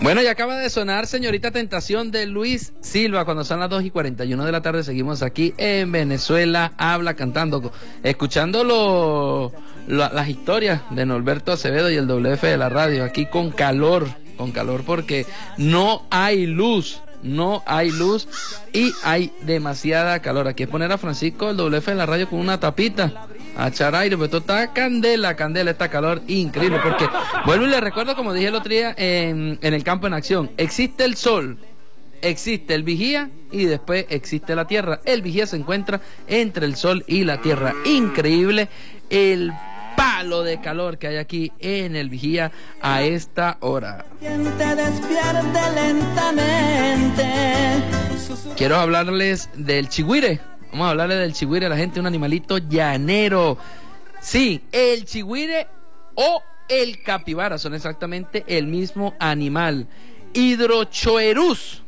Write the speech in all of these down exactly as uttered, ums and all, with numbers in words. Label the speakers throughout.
Speaker 1: Bueno, y acaba de sonar Señorita Tentación de Luis Silva. Cuando son las dos y cuarenta y uno de la tarde, seguimos aquí en Venezuela Habla Cantando, escuchando lo, lo, las historias de Norberto Acevedo y el W F de la radio, aquí con calor, con calor porque no hay luz. No hay luz y hay demasiada calor. Aquí es poner a Francisco, el W F de la radio, con una tapita a echar aire, pero esto está candela, candela, está calor increíble, porque vuelvo y le recuerdo, como dije el otro día en, en el campo en acción, existe el sol, existe el vigía y después existe la tierra. El vigía se encuentra entre el sol y la tierra. Increíble el palo de calor que hay aquí en el vigía a esta hora. Quiero hablarles del chigüire. Vamos a hablarle del chigüire a la gente, un animalito llanero. Sí, el chigüire o el capibara son exactamente el mismo animal. Hydrochoerus,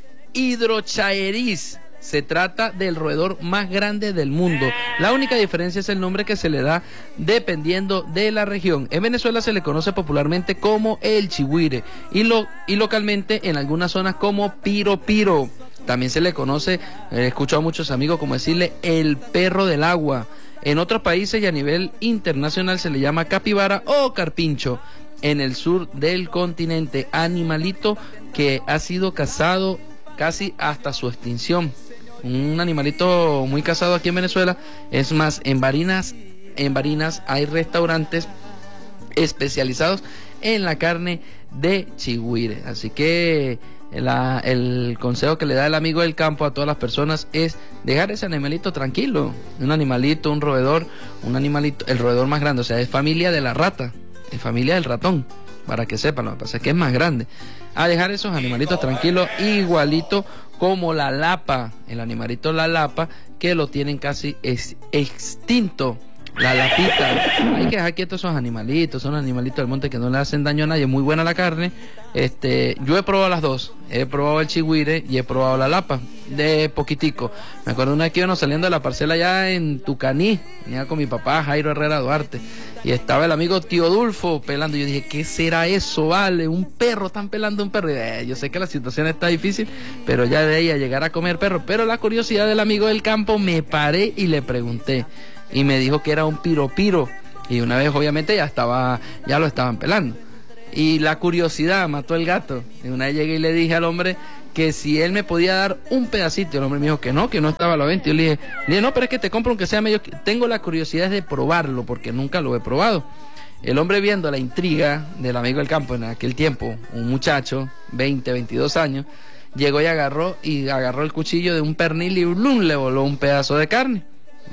Speaker 1: Hydrochaeris. Se trata del roedor más grande del mundo. La única diferencia es el nombre que se le da dependiendo de la región. En Venezuela se le conoce popularmente como el chigüire y, lo, y localmente en algunas zonas como piro piro. También se le conoce, he escuchado a muchos amigos como decirle el perro del agua. En otros países y a nivel internacional se le llama capibara o carpincho. En el sur del continente, animalito que ha sido cazado casi hasta su extinción. Un animalito muy cazado aquí en Venezuela. Es más, en Barinas, en Barinas hay restaurantes especializados en la carne de chigüire. Así que la, el consejo que le da el amigo del campo a todas las personas es dejar ese animalito tranquilo. Un animalito, un roedor, un animalito, el roedor más grande, o sea, es familia de la rata, es familia del ratón, para que sepan. Lo que pasa es que es más grande. A dejar esos animalitos tranquilos, igualito como la lapa, el animalito la lapa, que lo tienen casi ex, extinto, la lapita. Hay que dejar quietos esos animalitos, son animalitos del monte que no le hacen daño a nadie, muy buena la carne. Este, yo he probado las dos, he probado el chigüire y he probado la lapa, de poquitico. Me acuerdo una vez que íbamos saliendo de la parcela allá en Tucaní, venía con mi papá Jairo Herrera Duarte, y estaba el amigo Tío Dulfo pelando. Yo dije, ¿qué será eso, vale? Un perro, están pelando un perro. Y, eh, yo sé que la situación está difícil, pero ya de ahí a llegar a comer perro. Pero la curiosidad del amigo del campo, me paré y le pregunté, y me dijo que era un piro piro, y una vez obviamente ya estaba, ya lo estaban pelando, y la curiosidad mató el gato. Y una vez llegué y le dije al hombre que si él me podía dar un pedacito, el hombre me dijo que no, que no estaba a la venta. Yo le dije, le dije, no, pero es que te compro aunque sea medio, tengo la curiosidad de probarlo, porque nunca lo he probado. El hombre, viendo la intriga del amigo del campo en aquel tiempo, un muchacho, veinte, veintidós años, llegó y agarró, y agarró el cuchillo de un pernil y ¡blum!, le voló un pedazo de carne,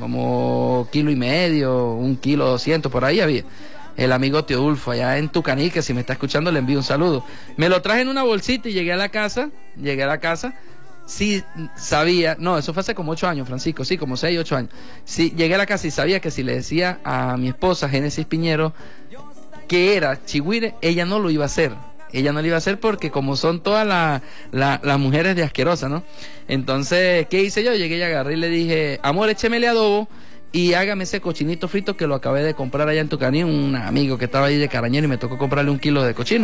Speaker 1: como kilo y medio, un kilo doscientos, por ahí había. El amigo Teodulfo, allá en Tucaní, que si me está escuchando le envío un saludo. Me lo traje en una bolsita y llegué a la casa, llegué a la casa, sí sabía, no, eso fue hace como ocho años, Francisco, sí, como seis, ocho años. Sí, llegué a la casa y sabía que si le decía a mi esposa, Génesis Piñero, que era chigüire, ella no lo iba a hacer. Ella no lo iba a hacer porque como son todas la, la, las mujeres de asquerosa, ¿no? Entonces, ¿qué hice yo? Llegué y agarré y le dije, amor, échemele adobo y hágame ese cochinito frito que lo acabé de comprar allá en Tucaní, un amigo que estaba ahí de Carañero, y me tocó comprarle un kilo de cochino.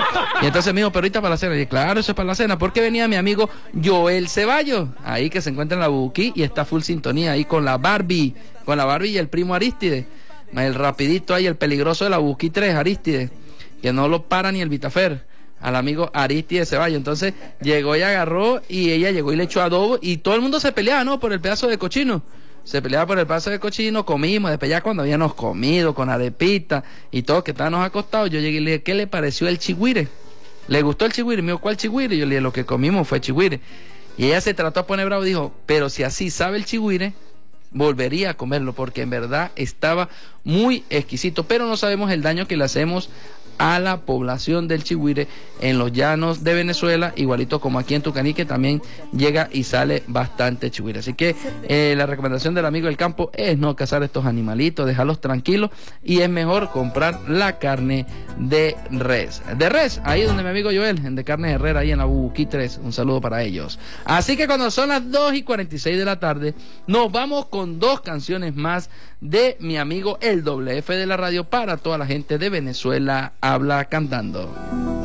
Speaker 1: Y entonces me dijo, pero ahorita para la cena. Y dije, claro, eso es para la cena, porque venía mi amigo Joel Ceballos, ahí que se encuentra en la Bubuquí y está full sintonía ahí con la Barbie, con la Barbie y el primo Aristide, el rapidito ahí, el peligroso de la Bubuquí tres, Aristide, que no lo para ni el Vitafer, al amigo Aristide Ceballos. Entonces llegó y agarró, y ella llegó y le echó adobo, y todo el mundo se peleaba, ¿no?, por el pedazo de cochino. Se peleaba por el pedazo de cochino, comimos, después ya cuando habíamos comido con arepita y todo, que estábamos acostados, yo llegué y le dije, ¿qué le pareció el chigüire? ¿Le gustó el chigüire? Me dijo, ¿cuál chigüire? Yo le dije, lo que comimos fue chigüire. Y ella se trató a poner bravo y dijo, pero si así sabe el chigüire, volvería a comerlo, porque en verdad estaba muy exquisito, pero no sabemos el daño que le hacemos a la población del chigüire en los llanos de Venezuela, igualito como aquí en Tucaní, que también llega y sale bastante chigüire. Así que eh, la recomendación del amigo del campo es no cazar estos animalitos, dejarlos tranquilos, y es mejor comprar la carne de res. De res, ahí donde mi amigo Joel, en de Carnes Herrera, ahí en la Bubuquí tres, un saludo para ellos. Así que cuando son las dos y cuarenta y seis de la tarde, nos vamos con dos canciones más de mi amigo el W F de la radio, para toda la gente de Venezuela Habla Cantando.